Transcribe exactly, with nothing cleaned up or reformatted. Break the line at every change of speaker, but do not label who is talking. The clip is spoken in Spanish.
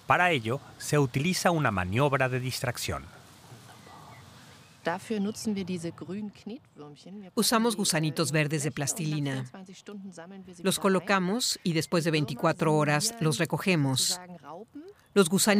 Para ello, se utiliza una maniobra de distracción.
Usamos gusanitos verdes de plastilina. Los colocamos y después de veinticuatro horas los recogemos. Los gusanitos